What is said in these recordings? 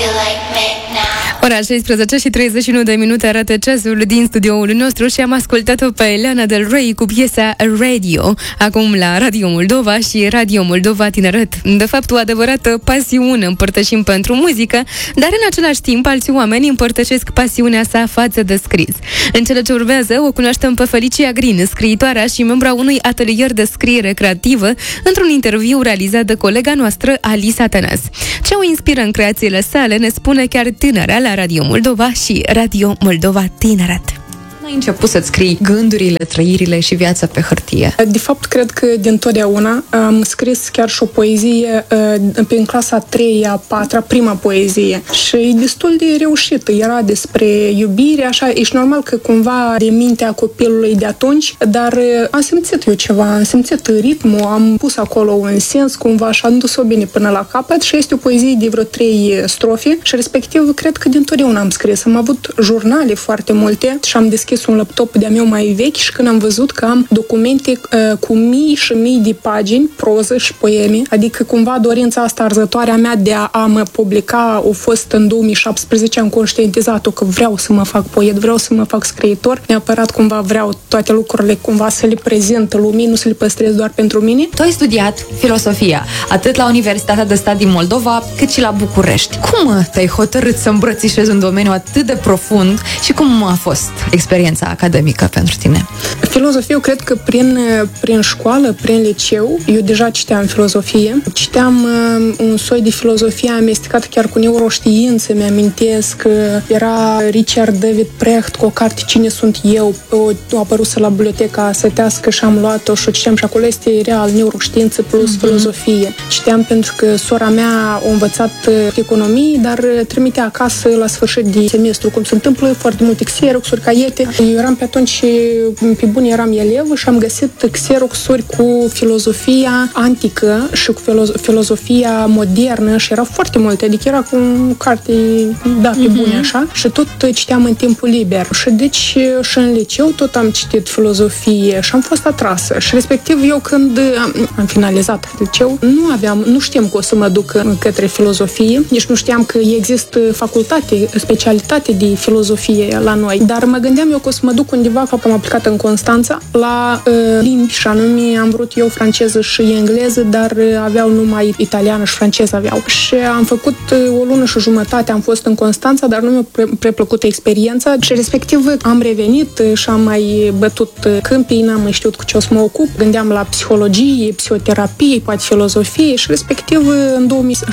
Ora 16 și 31 de minute arată ceasul din studioul nostru și am ascultat-o pe Lana Del Rey cu piesa Radio, acum la Radio Moldova și Radio Moldova Tineret. De fapt, o adevărată pasiune împărtășim pentru muzică, dar în același timp alți oameni împărtășesc pasiunea sa față de scris. În cele ce urmează o cunoaștem pe Felicia Green, scriitoarea și membra unui atelier de scriere creativă, într-un interviu realizat de colega noastră Alisa Tănăs. Ce o inspiră în creațiile sale ne spune chiar tânăra la Radio Moldova și Radio Moldova Tineret. Ai început să-ți scrii gândurile, trăirile și viața pe hârtie? De fapt, cred că dintotdeauna am scris chiar și o poezie în clasa 3-a, 4-a, prima poezie. Și e destul de reușită. Era despre iubire, așa, ești normal că cumva de mintea copilului de atunci, dar am simțit eu ceva, am simțit ritmul, am pus acolo un sens cumva și am dus-o bine până la capăt și este o poezie de vreo 3 strofe și respectiv cred că dintotdeauna am scris. Am avut jurnale foarte multe și am deschis un laptop de-a meu mai vechi și când am văzut că am documente cu mii și mii de pagini, proză și poeme, adică cumva dorința asta arzătoarea mea de a mă publica a fost în 2017, am conștientizat-o că vreau să mă fac poet, vreau să mă fac scriitor, neapărat cumva vreau toate lucrurile cumva să le prezint lumii, nu să le păstrez doar pentru mine. Tu ai studiat filosofia, atât la Universitatea de Stat din Moldova, cât și la București. Cum te-ai hotărât să îmbrățișezi un domeniu atât de profund și cum a fost experiența academică pentru tine? Filozofie, eu cred că prin școală, prin liceu, eu deja citeam filozofie. Citeam un soi de filozofie amestecat chiar cu neuroștiință, mi-amintesc că era Richard David Precht cu o carte Cine sunt eu, o apăruse la biblioteca sătească și am luat-o și o citeam și acolo este real neuroștiință plus filozofie. Citeam pentru că sora mea a învățat economie, dar trimitea acasă la sfârșit de semestru, cum se întâmplă, foarte multe xeroxuri, caiete. Eu eram pe atunci, pe bun, eram elev și am găsit xeroxuri cu filozofia antică și cu filozofia modernă și erau foarte multe, adică era cu carte, da, pe bune așa, și tot citeam în timpul liber. Și deci și în liceu tot am citit filozofie și am fost atrasă. Și respectiv eu când am finalizat liceu, nu știam că o să mă duc către filozofie, nici nu știam că există facultate, specialitate de filozofie la noi, dar mă gândeam eu că o să mă duc undeva, că am aplicat în Constanța, la limbi și anume am vrut eu franceză și engleză, dar aveau numai italiană și franceză aveau. Și am făcut o lună și jumătate, am fost în Constanța, dar nu mi-a prea plăcut experiența și respectiv am revenit și am mai bătut câmpii, n-am mai știut cu ce o să mă ocup. Gândeam la psihologie, psihoterapie, poate filozofie și respectiv în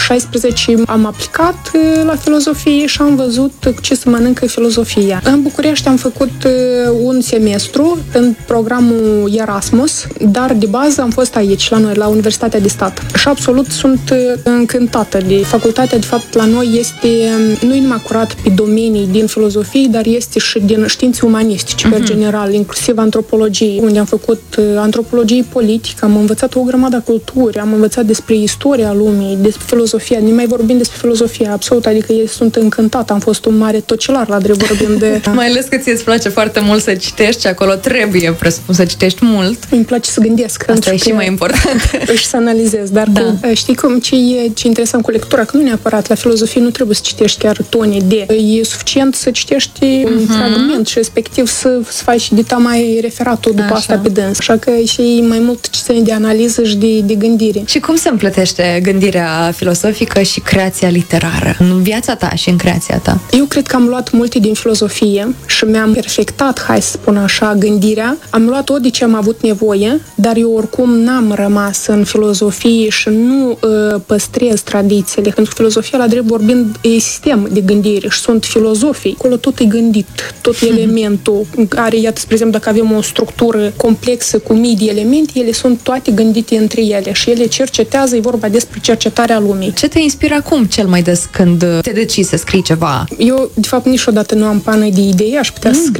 2016 am aplicat la filozofie și am văzut cu ce se mănâncă filozofia. În București am făcut un semestru în programul Erasmus, dar de bază am fost aici, la noi, la Universitatea de Stat. Și absolut sunt încântată de facultatea. De fapt, la noi este, nu e numai curat pe domenii din filozofie, dar este și din științe umanistice, pe general, inclusiv antropologie, unde am făcut antropologie politică, am învățat o grămadă culturi, am învățat despre istoria lumii, despre filozofia, nu mai vorbim despre filozofia, absolut, adică eu sunt încântată, am fost un mare tocilar la drept vorbim de... Mai ales că ți-e place foarte mult să citești, acolo trebuie, presupun, să citești mult. Îmi place să gândesc. Asta e și mai important. Și să analizez, dar știi cum, ce e interesant cu lectura, că nu neapărat la filozofie nu trebuie să citești chiar tone de. E suficient să citești un fragment și respectiv să faci dita mai referatul după asta pe dâns. Așa că și mai mult ce ține de analiză și de gândire. Și cum se împletește gândirea filosofică și creația literară în viața ta și în creația ta? Eu cred că am luat multe din filozofie și mi-am perfectat, hai să spun așa, gândirea. Am luat tot de ce am avut nevoie, dar eu oricum n-am rămas în filozofie și nu păstrez tradițiile. Pentru filozofia, la drept vorbind, e sistem de gândire și sunt filozofii. Acolo tot e gândit, tot elementul care, iată, spre exemplu, dacă avem o structură complexă cu mii de elemente, ele sunt toate gândite între ele și ele cercetează, e vorba despre cercetarea lumii. Ce te inspiră acum cel mai des când te decizi să scrii ceva? Eu, de fapt, niciodată nu am pană de idei, aș putea să scriu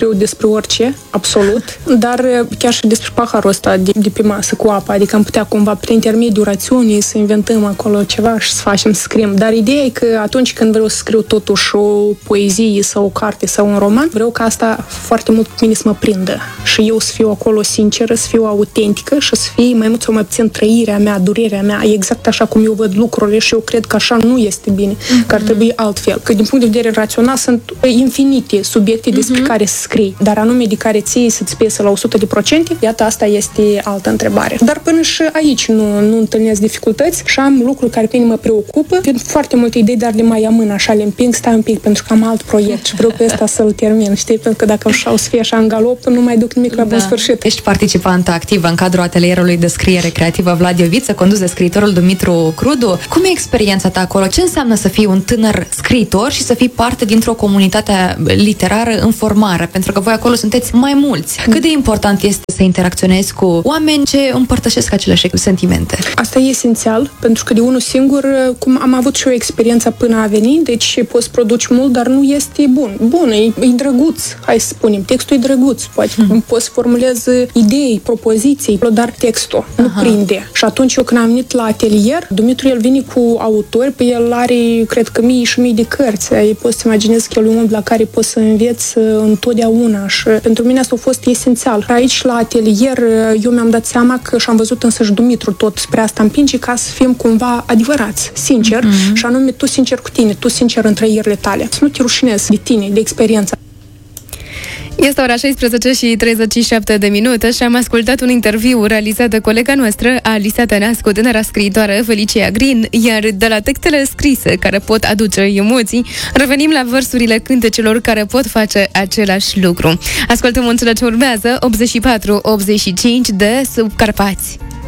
scriu despre orice, absolut, dar chiar și despre paharul ăsta de pe masă cu apă, adică am putea cumva prin intermediul rațiunii să inventăm acolo ceva și să facem, să scriem. Dar ideea e că atunci când vreau să scriu totuși o poezie sau o carte sau un roman, vreau ca asta foarte mult pe mine să mă prindă și eu să fiu acolo sinceră, să fiu autentică și să fie mai mult sau mai puțin trăirea mea, durerea mea, exact așa cum eu văd lucrurile și eu cred că așa nu este bine, că ar trebui altfel. Că din punct de vedere rațional sunt infinite subiecte despre care să scrii, dar anume de care ție să-ți pese la 100%, iată, asta este altă întrebare. Dar până și aici nu întâlnesc dificultăți și am lucruri care pe mine mă preocupă. Vin foarte multe idei, dar le mai amân așa, le împing, stai un pic, pentru că am alt proiect și vreau pe ăsta să-l termin, știi? Pentru că dacă o să fie așa în galop, nu mai duc nimic la bun sfârșit. Ești participantă activă în cadrul atelierului de scriere creativă Vlad Ioviță, condus de scriitorul Dumitru Crudu. Cum e experiența ta acolo? Ce înseamnă să fii un tânăr scriitor și să fii parte dintr-o comunitate literară în formare? Pentru că voi acolo sunteți mai mulți. Cât de important este să interacționezi cu oameni ce împărtășesc aceleași sentimente? Asta e esențial, pentru că de unul singur, cum am avut și o experiență până a veni, deci poți produci mult, dar nu este bun. Bun, e drăguț, hai să spunem. Textul e drăguț, poate poți să formulezi idei, propoziții, dar textul nu prinde. Și atunci eu când am venit la atelier, Dumitru, el vine cu autori, pe el are, cred că, mii și mii de cărți. Poți să imaginezi că el e un om la care poți să înveți întotdeauna și pentru mine asta a fost esențial. Aici, la atelier, eu mi-am dat seama că și-am văzut însăși Dumitru tot spre asta împinge ca să fim cumva adevărați, sincer, și anume tu sincer cu tine, tu sincer în trăirile tale. Să nu te rușinezi de tine, de experiența. Este ora 16 și 37 de minute și am ascultat un interviu realizat de colega noastră, Alisa Tănascu, tânăra scriitoare Felicia Green, iar de la textele scrise care pot aduce emoții, revenim la versurile cântecelor care pot face același lucru. Ascultăm în cele ce urmează 84-85 de Sub Carpați.